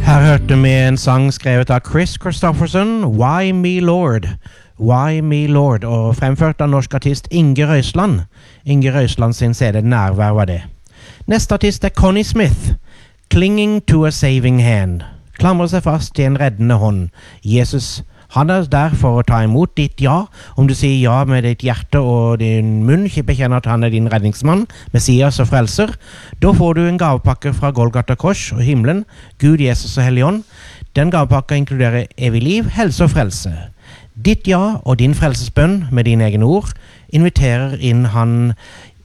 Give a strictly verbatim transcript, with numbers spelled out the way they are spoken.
Her hørte vi en sang skrevet av Chris Christofferson, Why Me Lord, Why Me Lord, og fremført av norsk artist Inge Røisland. Inge Røisland sin C D Nærvær var det. Neste artist er Connie Smith, Clinging to a Saving Hand. Klamrer seg fast i en reddende hånd. Jesus, han er der for å ta imot ditt ja. Om du sier ja med ditt hjerte og din munn, ikke bekjenner at han er din redningsmann, Messias og frelser, da får du en gavepakke fra Golgata Kors og himmelen, Gud, Jesus og Helligånd. Den gavepakka inkluderer evig liv, helse og frelse. Ditt ja og din frelsesbønn med dine egne ord inviterer inn han